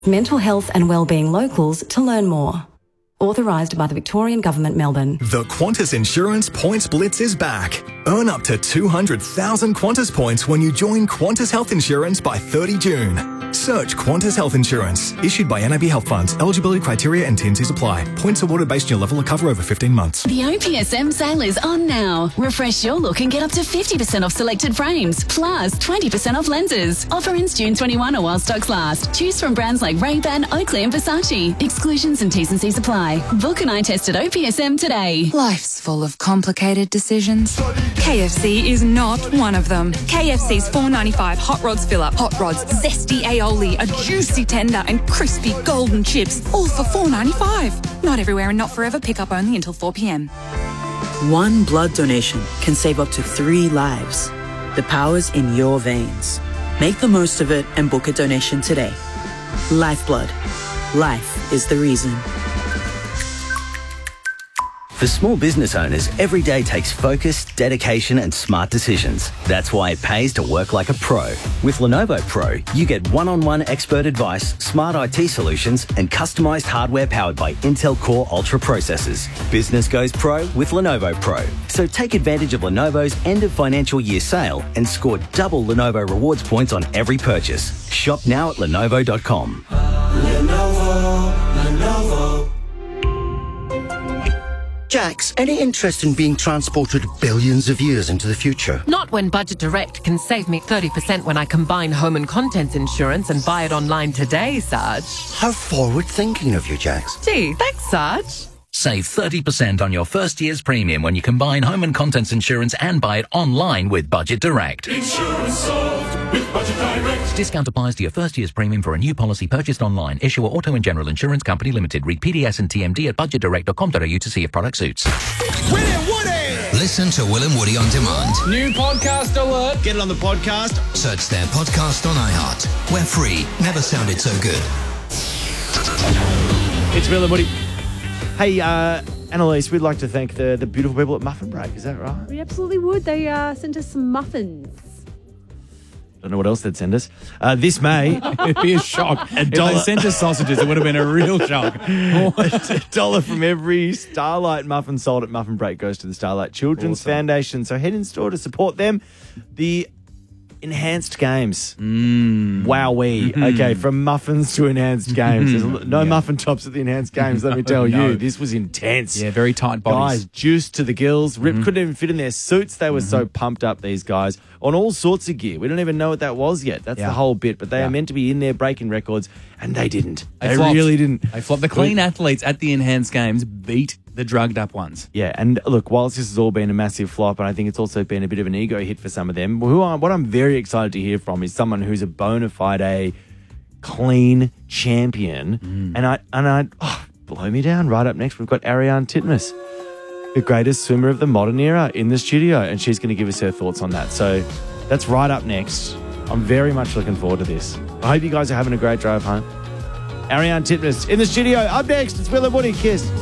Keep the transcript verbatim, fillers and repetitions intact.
Mental health and wellbeing locals to learn more. Authorised by the Victorian Government, Melbourne. The Qantas Insurance Points Blitz is back. Earn up to two hundred thousand Qantas points when you join Qantas Health Insurance by thirty June. Search Qantas Health Insurance. Issued by N A B Health Funds. Eligibility criteria and T and Cs apply. Points awarded based on your level of cover over fifteen months. The O P S M sale is on now. Refresh your look and get up to fifty percent off selected frames, plus twenty percent off lenses. Offer ends June twenty-first or while stocks last. Choose from brands like Ray-Ban, Oakley and Versace. Exclusions and T's and C's apply. Book an eye test at O P S M today. Life's full of complicated decisions. K F C is not one of them. K F C's four ninety-five Hot Rods fill-up. Hot Rods, zesty aioli, a juicy tender and crispy golden chips, all for four ninety-five. Not everywhere and not forever. Pick up only until four p.m. One blood donation can save up to three lives. The power's in your veins. Make the most of it and book a donation today. Lifeblood. Life is the reason. For small business owners, every day takes focus, dedication and smart decisions. That's why it pays to work like a pro. With Lenovo Pro, you get one-on-one expert advice, smart I T solutions and customised hardware powered by Intel Core Ultra processors. Business goes pro with Lenovo Pro. So take advantage of Lenovo's end of financial year sale and score double Lenovo rewards points on every purchase. Shop now at lenovo dot com. Lenovo, Lenovo. Jax, any interest in being transported billions of years into the future? Not when Budget Direct can save me thirty percent when I combine home and contents insurance and buy it online today, Sarge. How forward-thinking of you, Jax. Gee, thanks, Sarge. Save thirty percent on your first year's premium when you combine home and contents insurance and buy it online with Budget Direct. Insurance solved with Budget Direct. Discount applies to your first year's premium for a new policy purchased online. Issuer Auto and General Insurance Company Limited. Read P D S and T M D at budget direct dot com dot a u to see if product suits. William Woody! Listen to Will and Woody on demand. New podcast alert. Get it on the podcast. Search their podcast on iHeart. We're free. Never sounded so good. It's Will and Woody. Hey, uh, Annalise, we'd like to thank the, the beautiful people at Muffin Break. Is that right? We absolutely would. They uh, sent us some muffins. Don't know what else they'd send us. Uh, this May... It'd be a shock. A if dollar. they sent us sausages, it would have been a real shock. A dollar from every Starlight muffin sold at Muffin Break goes to the Starlight Children's Awesome. Foundation. So head in store to support them. The enhanced games. Mm. Wowee. Mm-hmm. Okay, from muffins to enhanced games. There's no Yeah. muffin tops at the enhanced games, let me No, tell no. you. This was intense. Yeah, very tight bodies. Guys, juiced to the gills. Rip Mhm. couldn't even fit in their suits. They were Mm-hmm. so pumped up, these guys, on all sorts of gear. We don't even know what that was yet. That's Yeah. the whole bit. But they Yeah. are meant to be in there breaking records, and they didn't. They They, flopped. really didn't. They flopped. The clean athletes at the enhanced games beat the drugged up ones. Yeah, and look, whilst this has all been a massive flop, and I think it's also been a bit of an ego hit for some of them, who I, what I'm very excited to hear from is someone who's a bona fide, a clean champion. Mm. And I, and I, oh, blow me down. Right up next, we've got Ariane Titmus, the greatest swimmer of the modern era, in the studio, and she's going to give us her thoughts on that. So that's right up next. I'm very much looking forward to this. I hope you guys are having a great drive home. Ariane Titmus in the studio. Up next, it's Will and Woody. Kiss.